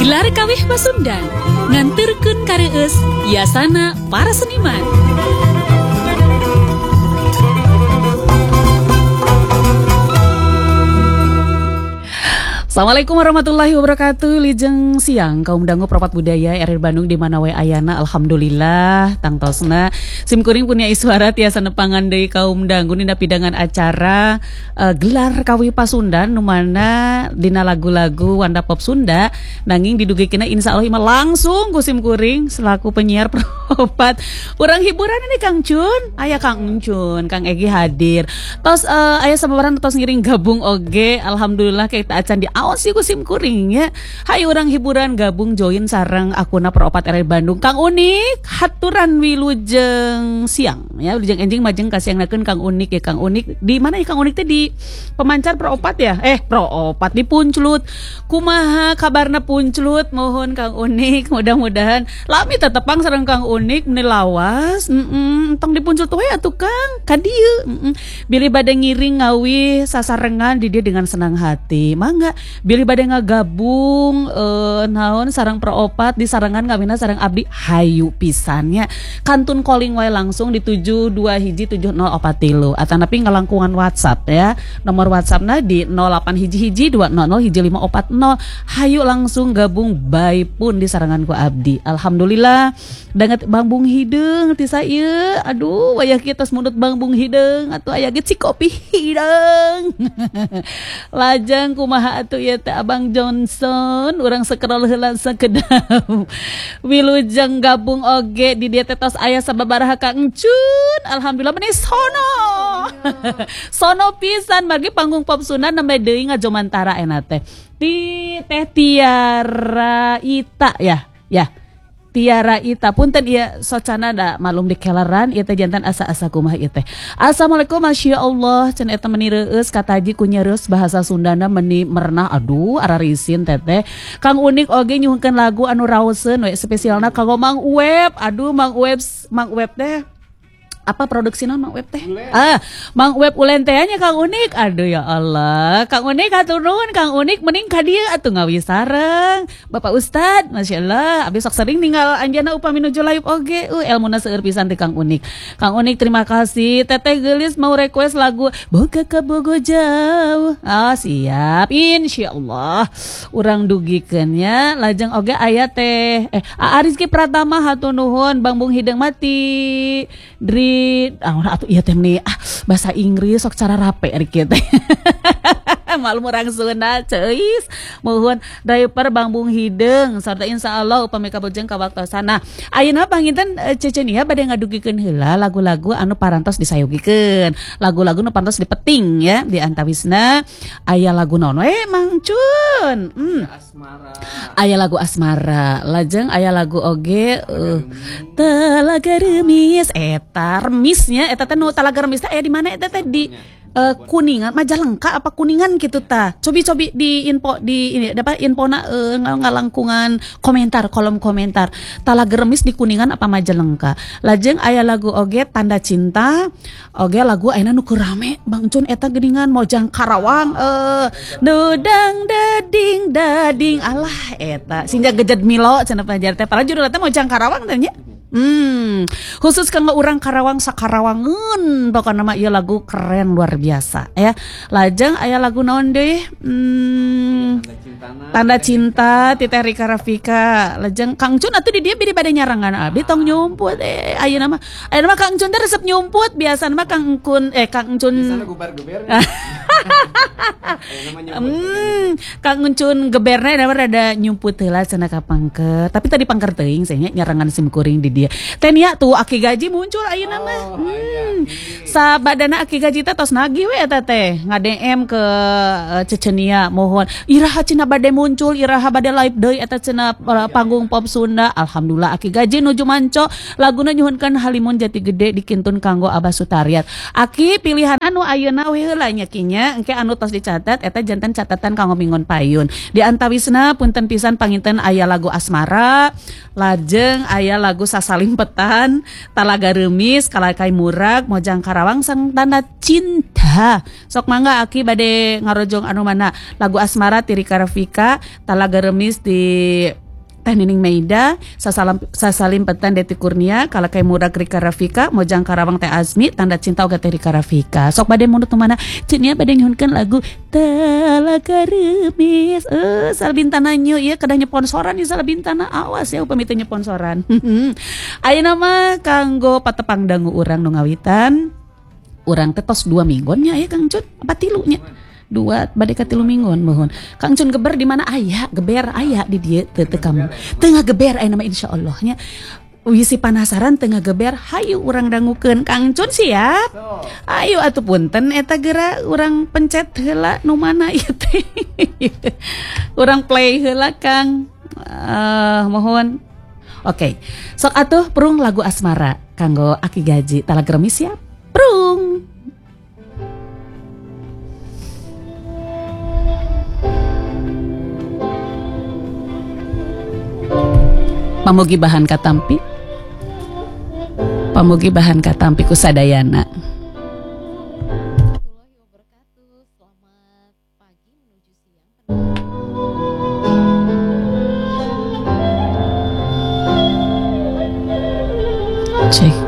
Gelar kawih Pasundan nganterkeun kareueus yasana para seniman. Assalamualaikum warahmatullahi wabarakatuh. Lijeng siang kaum dangu propat budaya RRI Bandung di mana we ayana alhamdulillah tangtosna sim kuring punya iswara tiasa nepangan deui kaum dangu dina pidangan acara gelar kawih Pasundan nu mana dina lagu-lagu Wanda Pop Sunda nanging didugikeuna insyaallah imah langsung ku sim kuring selaku penyiar propat urang hiburan ini Kang Cun, aya Kang Encun, Kang Egi hadir. Tos aya sababaran tos ngiring gabung oge alhamdulillah kita acan di awas sih ku sim kuring ya. Hai orang hiburan gabung join sareng akuna Peropat RRI Bandung. Kang Unik haturan wilujeng siang ya, wilujeng enjing majeng kasiangnakeun Kang Unik ya. Kang Unik di mana ya Kang Unik teh di pemancar Peropat ya? Peropat di Punclut. Kumaha kabarna Punclut? Mohon Kang Unik mudah-mudahan lami tetepang sareng Kang Unik meni lawas. Tong di Punclut we atuh Kang. Ka dieu. Bilih bade ngiring ngawi sasarengan di dia dengan senang hati. Mangga bilih bade ngagabung naon sareng Peropat di sarangan ngawina sareng abdi hayu pisannya. Kantun calling wae langsung di 721704 atanapi ngalangkungan WhatsApp ya. Nomor WhatsAppna di 0811-200-1540. Hayu langsung gabung bae pun di sarangan ku abdi. Alhamdulillah danget bangbung hideung ti saeu. Aduh wayah kieu tos mundut bangbung hideung atuh aya ge kopi hideung. Lajeng kumaha atuh ieu teh Abang Johnson urang sekerol heula sakedau. Wilujeng gabung oge di dieu teh tos aya sababaraha Kang Encun. Alhamdulillah benih sono. Sono pisan bagi panggung pop Sunda nembe deui ngajomantara eta teh. Di Teh Tiara Ita ya. Ya. Tiara Ita punten ieu socana da malum dikeleran ieu teh jantan asa-asa kumaha ieu teh. Assalamualaikum masyaallah cenah eta meni reueus kataji ku nyereus bahasa Sundana meni merenah aduh ararisin teteh. Kang Unik oge nyuhkeun lagu anu raoseun we spesialna kanggo Mang Web. Aduh Mang Web teh apa produksinya Mang Web teh? Mang Web ulen teh nya Kang Unik. Aduh ya Allah. Kang Unik hatur nuhun Kang Unik mending ka dieu atuh ngawi sareng Bapak Ustad. Masyaallah abis sok sering ninggal anjeunna upami nuju live oge. Elmuna seueur pisan ti Kang Unik. Kang Unik terima kasih. Teteh geulis mau request lagu Boga ka Bogo Jauh. Siap insyaallah. Urang dugikeun nya. Lajeng oge aya teh Rizky Pratama hatur nuhun Bangbung hideung mati. Atuh ieu teh nih bahasa Inggris sok cara rape ari kieu teh. Malum urang Sunda ceus. Mohon driver Bangbung hideung sarta insyaallah upami kabujeng ka waktosana. Ayeuna panginten cecenia bade ngadugikeun heula lagu-lagu anu parantos disayogikeun. Lagu-lagu nu parantos dipeting ya di antawisna aya lagu naon we Mang Cun. Asmara. Aya lagu Asmara. Lajeng aya lagu oge Talaga Remis eta remisnya eta teh nu Talaga Remis teh aya di mana eta teh di Kuningan Majalengka apa Kuningan gitu ta. Cobi di info di ini dapat infona ngalangkungan komentar kolom komentar. Talaga Remis di Kuningan apa Majalengka. Lajeng aya lagu oge Tanda Cinta. Oge lagu ayeuna nu rame Bang Cun eta geuningan Mojang Karawang Dudang dading alah eta sinja gejed Milo cenah pajar teh. Padahal judulna teh Mojang Karawang teh nya. Khusus kanggo urang Karawang sakarawangeun pokona mah ieu lagu keren luar biasa ya. Lajeng aya lagu naon deui? Tanda Cinta ti Teh Rika Rafika. Lajeng Kang Cun atuh di dieu bide bade nyarangan abdi tong nyumput ayeuna mah Kang Cun teh resep nyumput biasana mah Kang Encun biasana gubar-guber. Kang Encun geberne rada nyumput heula cenah ka pangker. Tapi tadi pangker teuing nya nyarangan sim kuring di dieu. Teh nya tuh Aki Gaji muncul ayeuna mah. Sabadana Aki Gaji teh tos nagih we eta teh nga-DM ke Cecenia mohon iraha cenah bade muncul iraha bade live deui eta cenah panggung pop Sunda. Alhamdulillah Aki Gaji nuju manco laguna nyuhunkeun Halimun Jati Gede dikintun kanggo Abah Sutariat. Aki pilihan anu ayeuna we heula nya kinya engke anu tos dicatat eta janten catatan kanggo Mingon Payun. Di antawisna punten pisan panginten aya lagu Asmara, lajeng aya lagu Sasalimpetan, Talaga Remis, Kalakai Murag, Mojang Karawang, Sang Tanda Cinta. Saha sok mangga Aki bade ngarojong anu mana lagu asmara ti Rika Rafika, Talaga Remis di Teh Nining Meida, sasalim petan Deti Kurnia, Kalakai Murak Rika Rafika, Mojang Karawang Teh Azmi, Tanda Cinta oge Teh Rika Rafika. Sok bade munut mana cenah bade nyuhunkeun lagu Talaga Remis. Salbintana nyu ieu kedah nyeponsoran ieu salbintana, awas ya upami teu nyeponsoran. Ayeuna mah kanggo patepang dangu urang nu ngawitan. Urang teh tos 2 minggon nya aya Kang Cun, apa 3 nya? 2 bade ka 3 minggon mohon. Kang Cun geber di mana aya? Geber aya di dieu teu kamu. Tengah geber aya nama insyaallah nya. Wisi penasaran tengah geber, hayu urang dangukeun Kang Cun siap. Ayo atuh punten eta geura urang pencet heula nu mana ieu teh. Urang play heula Kang. Mohon. Oke. Sok atuh prung lagu asmara kanggo Aki Gaji Talaga Remis siap. Prung. Pamugi bahan katampi, pamugi bahan katampi ku sadayana. Selamat pagi menuju siang. Cek.